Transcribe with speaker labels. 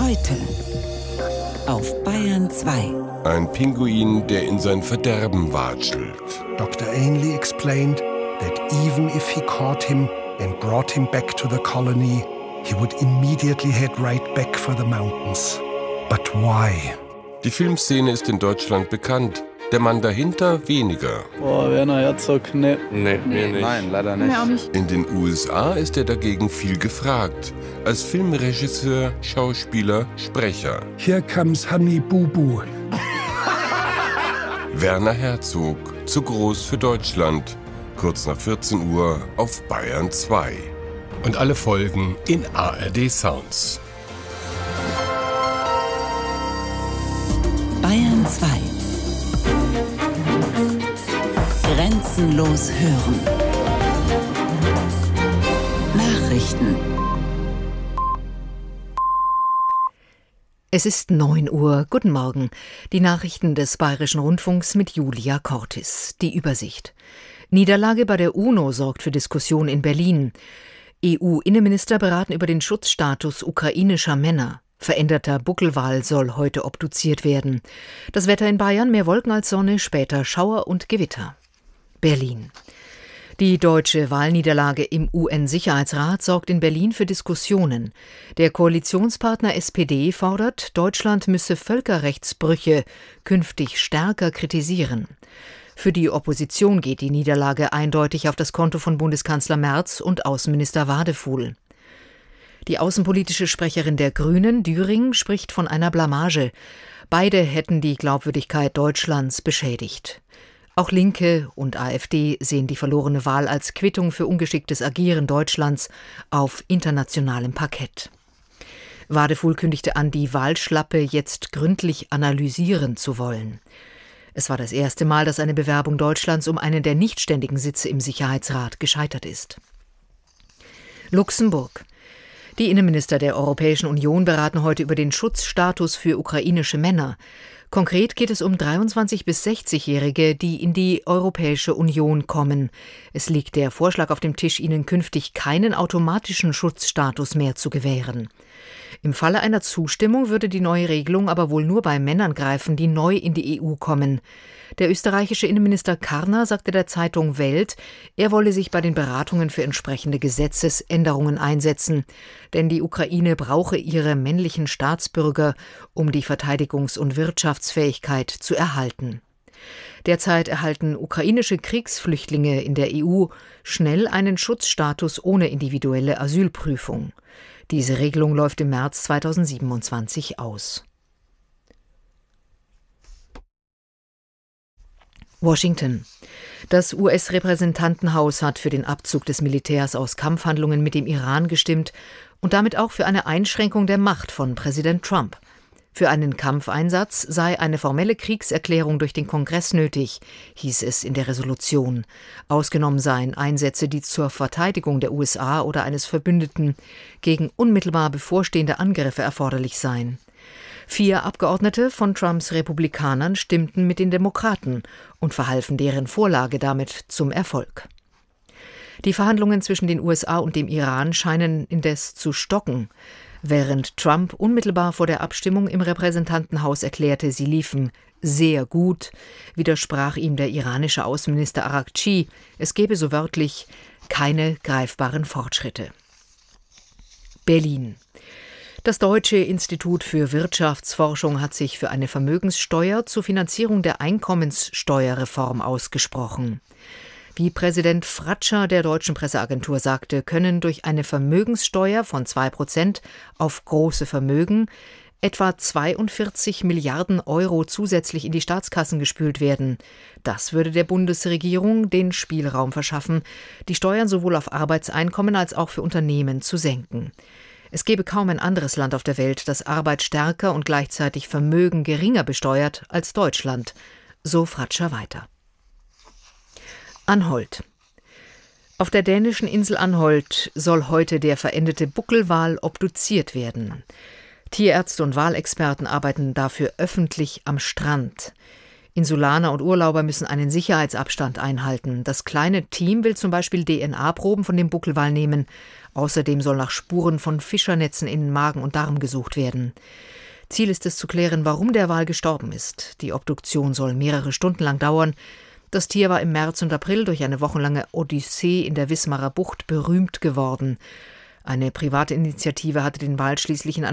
Speaker 1: Heute auf Bayern 2.
Speaker 2: Ein Pinguin, der in sein Verderben watschelt.
Speaker 3: Dr. Ainley explained that even if he caught him and brought him back to the colony, he would immediately head right back for the mountains. But why?
Speaker 2: Die Filmszene ist in Deutschland bekannt. Der Mann dahinter weniger.
Speaker 4: Oh, Werner Herzog, ne.
Speaker 5: Nee, mir nicht.
Speaker 6: Nein, leider nicht.
Speaker 7: Mir auch nicht.
Speaker 2: In den USA ist er dagegen viel gefragt. Als Filmregisseur, Schauspieler, Sprecher.
Speaker 3: Here comes Honey Boo Boo.
Speaker 2: Werner Herzog, zu groß für Deutschland. Kurz nach 14 Uhr auf Bayern 2. Und alle Folgen in ARD Sounds.
Speaker 1: Bayern 2. Grenzenlos hören. Nachrichten.
Speaker 8: Es ist 9 Uhr. Guten Morgen. Die Nachrichten des Bayerischen Rundfunks mit Julia Cortis. Die Übersicht. Niederlage bei der UNO sorgt für Diskussion in Berlin. EU-Innenminister beraten über den Schutzstatus ukrainischer Männer. Veränderter Buckelwal soll heute obduziert werden. Das Wetter in Bayern: mehr Wolken als Sonne, später Schauer und Gewitter. Berlin. Die deutsche Wahlniederlage im UN-Sicherheitsrat sorgt in Berlin für Diskussionen. Der Koalitionspartner SPD fordert, Deutschland müsse Völkerrechtsbrüche künftig stärker kritisieren. Für die Opposition geht die Niederlage eindeutig auf das Konto von Bundeskanzler Merz und Außenminister Wadefuhl. Die außenpolitische Sprecherin der Grünen, Düring, spricht von einer Blamage. Beide hätten die Glaubwürdigkeit Deutschlands beschädigt. Auch Linke und AfD sehen die verlorene Wahl als Quittung für ungeschicktes Agieren Deutschlands auf internationalem Parkett. Wadefuhl kündigte an, die Wahlschlappe jetzt gründlich analysieren zu wollen. Es war das erste Mal, dass eine Bewerbung Deutschlands um einen der nichtständigen Sitze im Sicherheitsrat gescheitert ist. Luxemburg. Die Innenminister der Europäischen Union beraten heute über den Schutzstatus für ukrainische Männer. Konkret geht es um 23- bis 60-Jährige, die in die Europäische Union kommen. Es liegt der Vorschlag auf dem Tisch, ihnen künftig keinen automatischen Schutzstatus mehr zu gewähren. Im Falle einer Zustimmung würde die neue Regelung aber wohl nur bei Männern greifen, die neu in die EU kommen. Der österreichische Innenminister Karner sagte der Zeitung Welt, er wolle sich bei den Beratungen für entsprechende Gesetzesänderungen einsetzen. Denn die Ukraine brauche ihre männlichen Staatsbürger, um die Verteidigungs- und Wirtschaftsfähigkeit zu erhalten. Derzeit erhalten ukrainische Kriegsflüchtlinge in der EU schnell einen Schutzstatus ohne individuelle Asylprüfung. Diese Regelung läuft im März 2027 aus. Washington. Das US-Repräsentantenhaus hat für den Abzug des Militärs aus Kampfhandlungen mit dem Iran gestimmt und damit auch für eine Einschränkung der Macht von Präsident Trump. Für einen Kampfeinsatz sei eine formelle Kriegserklärung durch den Kongress nötig, hieß es in der Resolution. Ausgenommen seien Einsätze, die zur Verteidigung der USA oder eines Verbündeten gegen unmittelbar bevorstehende Angriffe erforderlich seien. 4 Abgeordnete von Trumps Republikanern stimmten mit den Demokraten und verhalfen deren Vorlage damit zum Erfolg. Die Verhandlungen zwischen den USA und dem Iran scheinen indes zu stocken. Während Trump unmittelbar vor der Abstimmung im Repräsentantenhaus erklärte, sie liefen sehr gut, widersprach ihm der iranische Außenminister Araghchi, es gebe so wörtlich keine greifbaren Fortschritte. Berlin. Das Deutsche Institut für Wirtschaftsforschung hat sich für eine Vermögenssteuer zur Finanzierung der Einkommenssteuerreform ausgesprochen. Wie Präsident Fratscher der Deutschen Presseagentur sagte, können durch eine Vermögenssteuer von 2% auf große Vermögen etwa 42 Milliarden Euro zusätzlich in die Staatskassen gespült werden. Das würde der Bundesregierung den Spielraum verschaffen, die Steuern sowohl auf Arbeitseinkommen als auch für Unternehmen zu senken. Es gebe kaum ein anderes Land auf der Welt, das Arbeit stärker und gleichzeitig Vermögen geringer besteuert als Deutschland, so Fratscher weiter. Anholt. Auf der dänischen Insel Anholt soll heute der verendete Buckelwal obduziert werden. Tierärzte und Walexperten arbeiten dafür öffentlich am Strand. Insulaner und Urlauber müssen einen Sicherheitsabstand einhalten. Das kleine Team will zum Beispiel DNA-Proben von dem Buckelwal nehmen. Außerdem soll nach Spuren von Fischernetzen in Magen und Darm gesucht werden. Ziel ist es zu klären, warum der Wal gestorben ist. Die Obduktion soll mehrere Stunden lang dauern. Das Tier war im März und April durch eine wochenlange Odyssee in der Wismarer Bucht berühmt geworden. Eine private Initiative hatte den Wal schließlich in